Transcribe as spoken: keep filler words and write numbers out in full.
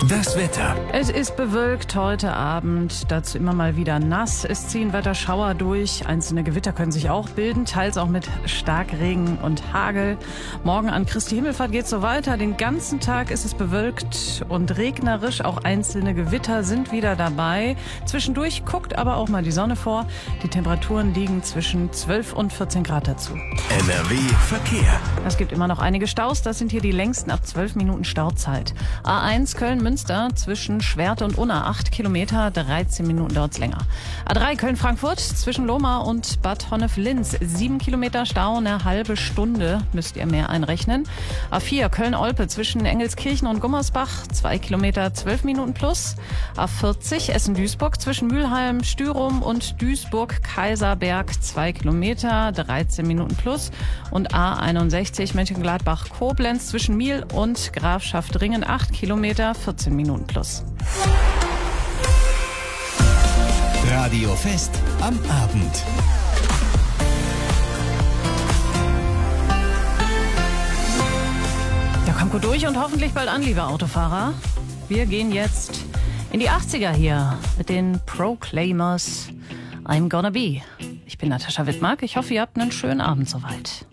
Das Wetter. Es ist bewölkt heute Abend, dazu immer mal wieder nass. Es ziehen Wetterschauer durch. Einzelne Gewitter können sich auch bilden, teils auch mit Starkregen und Hagel. Morgen an Christi Himmelfahrt geht es so weiter. Den ganzen Tag ist es bewölkt und regnerisch. Auch einzelne Gewitter sind wieder dabei. Zwischendurch guckt aber auch mal die Sonne vor. Die Temperaturen liegen zwischen zwölf und vierzehn Grad dazu. N R W Verkehr. Es gibt immer noch einige Staus. Das sind hier die längsten ab zwölf Minuten Stauzeit. A eins Köln-Münster zwischen Schwert und Unna acht Kilometer, dreizehn Minuten dauert's länger. A drei Köln-Frankfurt zwischen Lohmar und Bad Honnef-Linz sieben Kilometer Stau, eine halbe Stunde müsst ihr mehr einrechnen. A vier Köln-Olpe zwischen Engelskirchen und Gummersbach zwei Kilometer, zwölf Minuten plus. A vierzig Essen-Duisburg zwischen Mülheim, Stürum und Duisburg-Kaiserberg zwei Kilometer, dreizehn Minuten plus. Und A einundsechzig Mönchengladbach-Koblenz zwischen Miel und Grafschaft-Ringen acht Kilometer, vierzehn Minuten plus. Radio Fest am Abend. Ja, kommt gut durch und hoffentlich bald an, liebe Autofahrer. Wir gehen jetzt in die achtziger hier mit den Proclaimers. I'm gonna be. Ich bin Natascha Wittmark. Ich hoffe, ihr habt einen schönen Abend soweit.